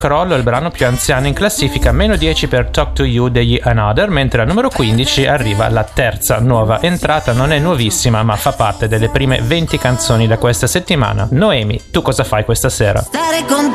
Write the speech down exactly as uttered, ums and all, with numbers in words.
Crollo, il brano più anziano in classifica, meno dieci per Talk to You degli Another, mentre al numero quindici arriva la terza nuova entrata. Non è nuovissima, ma fa parte delle prime venti canzoni da questa settimana. Noemi, tu cosa fai questa sera? Stare con